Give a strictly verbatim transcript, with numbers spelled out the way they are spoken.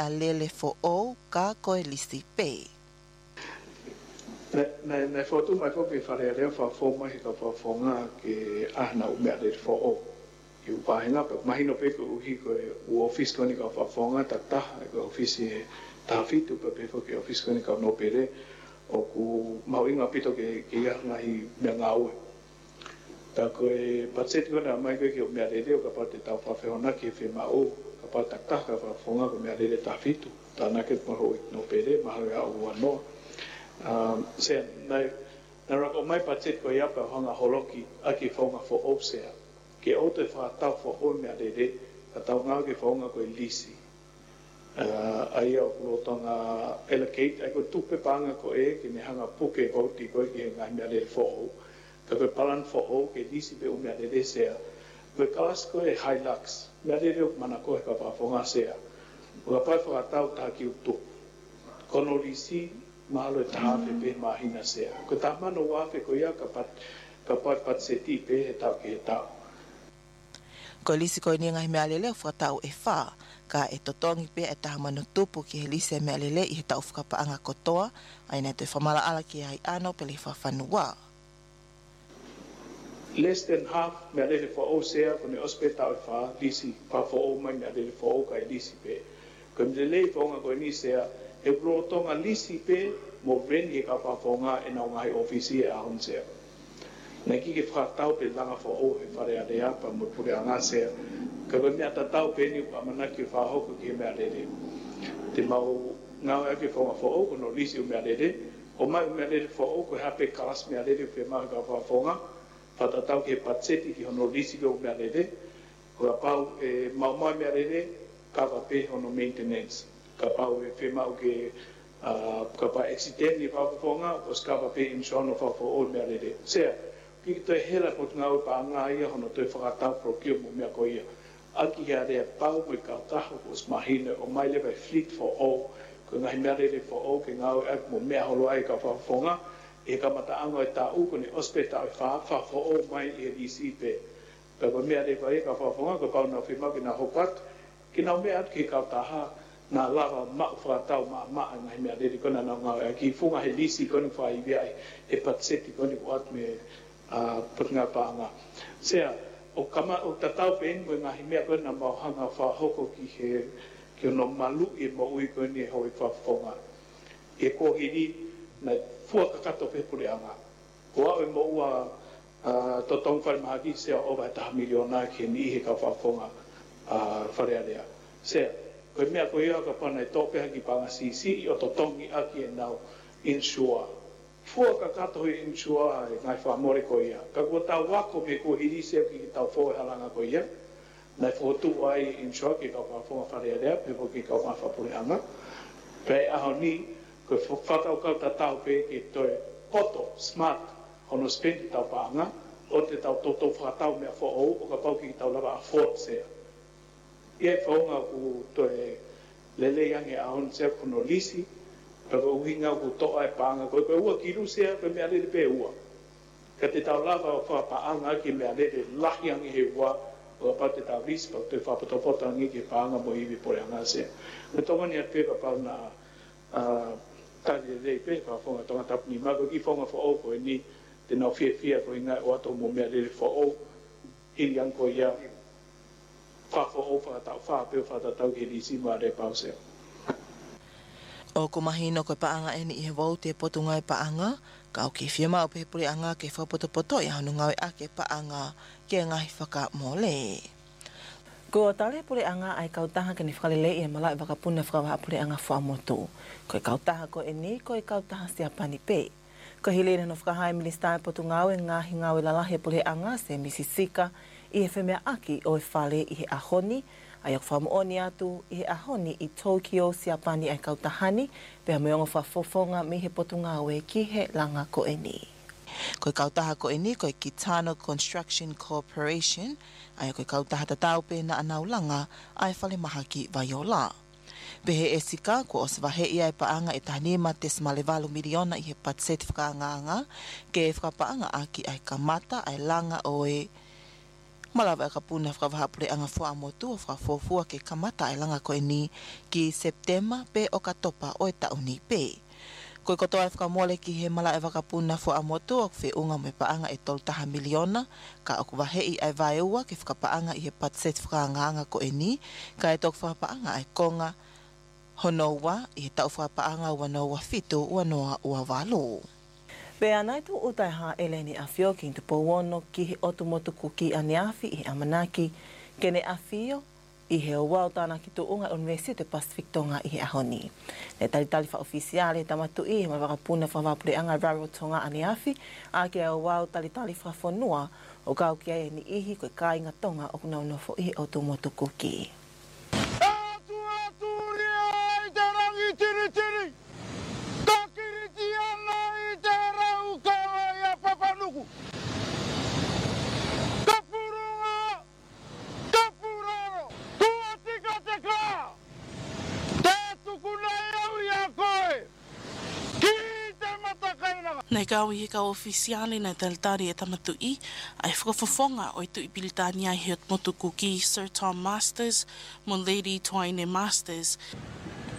a lele fo o ka koe lisi pe. Na na foto mai ko ke fare le fa fo mai ka fa fo nga ke ana u me le fo o. Ki u pa hinga pe mai no pe ko hi ko u office ko ni ka fa fo nga ta ta ko office ta fitu pe pe ko ke office ko ni ka no pere o ku mau inga pito ke ke ia ngai me nga u. Ta ko e patset ko na mai ko ke me le ka pa te ta fa fe ona ke fe ma o ka pa ta ta ka fa fo nga ko me le ta fitu. Ta na ke mo ho no pere ma ha o no. Um, se na na rako mai patet ko ia pa hanga holoki aki fonga fo opsea ke o te fa tau fo o me adede ka tau ngā ke fonga ko lisi uh, ai au lo tonga allocate ai ko tupe panga ko e ke me hanga puke o ti ko ke ngai me adede fo o ka ko palan fo o ke lisi pe o me adede sea ko kalas ko e hilux me adede o mana ko ka pa fonga sea o pa fa tau ta ki tu kono lisi malo ta pe pe mahina se ko ta mano wa pe ko ya ka pat ka pat pat se ti pe he ta ke ta ko lisi ko ni ngai me alele fa ta o e fa ka e totongi pe e ta mano tupu ki lisi me alele i ta ufuka pa anga kotoa ai na te famala ala ki ai ano pe le fa fanua less than half me alele for o se ko ni hospital fa lisi pa for o mai me alele for o ka lisi pe ko me le fo nga ko ni se e pro tonga lisi pe mo veni ka pa fonga e na ngai ofisi e ahon se na ki ke fra tau pe langa fo o e fare ade apa mo pure anga se ka ko ni ata tau pe ni pa mana ki fa ho ko ki me ade te mau nga e ke fonga fo o ko no lisi me ade o mai me ade fo o ko hape kalas me ade pe ma ka fa fonga fa ta tau ke patseti ki hono lisi ko me ade ko pa e mau mai me ade ka pa pe hono maintenance ka pau e whema o ke uh, ka pa accident ni whawhawhonga o ska pa pe insono whawhawhonga o mea rere. Sea, ki toi hera po ngau pa ngā ia hono toi whakatau pro kio mo mea ko ia. Aki hea rea pau mo i kautaha o smahine o mai lewa fleet for all ko ngahi mea rere for all ke ngau ak mo mea holo ai ka whawhawhonga e ka mata anga e tā uko ni ospeta o whawhawhonga mai i e D C pe. Ka pa mea rere ka whawhawhonga ko pau na whema ki na hopat ki nau mea at ki kautaha na lava ma fa tau ma ma ngai me de kona na nga ki funga he lisi kona fa i via e patseti kona wat me a putnga pa nga sea o kama o tatau pen mo nga me kona ma hanga fa hoko ki he ki no malu e mo ui kona ho i fa fonga e ko hiri na fu ka kato pe pure anga ko a mo wa to tong fa ma ki se o ba ta miliona ki ni he ka fa fonga a fa rea sea ko mea ko ia ka pana e tope haki panga sisi o to tongi aki e nau insua. Fua ka kato i insua e ngai whamore ko ia. Ka kua tau wako me ko hirisi aki ki tau fōe halanga ko ia. Nai whotu ai insua ki kau whafonga wharea rea, pe po ki kau whapure anga. Pei aho ni, ko whatau kau ta tau pe ki toi poto, smart, hono spendi tau pa anga, o te tau toto whakatau mea who'ou, o ka pau ki tau lava a fort sea. Ia whaunga ku toe lele yange ahon sea kuno lisi, pako uhinga ku toa e paanga, koe koe ua kiru sea, koe mea lele pe ua. Ka te tau lava o wha paanga ki mea lele lahi angi he ua, o pa te tau lisi, pa te whapatopota angi ki paanga mo hiwi pore anga sea. Me tonga ni at pepa pau na tari lele pe, pa whaunga tonga tapuni, mako ki whaunga wha o koe ni, te nau fia fia koe ngai o ato mo mea lele wha o, hiri anko ia, whafo o whakatau, whapeo whakatau ki risi ma re pausea. O ko mahino koe paanga eni i he wau te potunga e paanga, ka o ke whiama o pehepuri anga ke whapoto i hanu ngau e ake paanga ke ngahi whaka mole. Ko tale pure anga ai kautaha ke ni whakalele i e malai wakapuna whakawaha pure anga whaamotu. Ko e kautaha ko e ni, ko e kautaha sia pani pe. Ko hilena no whakahai ministai potungau e ngahi ngau e lalahe pure anga se misisika i he whemea aki o e whale i he ahoni, ai ak whamuoni atu i he ahoni i Tokyo siapani ai kautahani, pea meongo whafofonga mi he potungau e ki he langa ko e ni. Koe kautaha ko e ni, koe Kitano Construction Corporation, ai koe kautaha tatau pe na anaulanga ai whale mahaki Vaiola. Pehe e sika, ko oswahe ia e paanga e tahanima te smalevalu miliona i he patseti whakaanganga, ke e whakapaanga aki ai kamata ai langa o e Malawa ka puna whakawahapure anga wha motu o whakafofua ke kamata e langa koe ni ki September pe o katopa o e tauni pe. Koe kotoa e whakamole ki he mala e whakapuna wha motu o kwe unga me paanga e toltaha miliona ka o kuwahei ai vaiua ke whakapaanga i he patset whakanganga koe ni ka e tok whakapaanga ai konga honoua i he tau whakapaanga wanoua fitu wanoa ua walo. Pe anai tu utai ha eleni a fio ki tu powono ki he otumotu kuki a neafi i amanaki kene a fio i he wau tana ki tu unga University Pacific Tonga i he ahoni. Ne tali tali wha ofisiale tamatu i he mawakapuna whawapure anga raro tonga a neafi a ke a wau tali tali wha whanua o kau ki ai ni ihi koe kāinga tonga o kuna unofo i he otumotu kuki. Atu atu ria i te rangi tiri tiri. Kakiriti ana i te rau kawa ia papanuku. Kapurunga, kapuraro, tua tika te kā. Te tukuna iau ia koe. Ki te matakainanga. Nei kau i he kau ofisiale nei talitari e tamatu i, ai whakafofonga o i tu i pilitania i he motu kuki Sir Tom Masters, mo Lady Twaine Masters.